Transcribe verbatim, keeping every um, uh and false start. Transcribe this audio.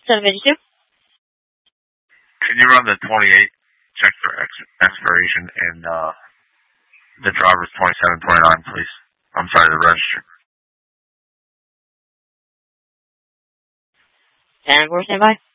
seven fifty-two. Can you run the twenty-eight, check for ex- expiration, and uh, the driver's twenty-seven twenty-nine, please? I'm sorry, the register. And we're standby.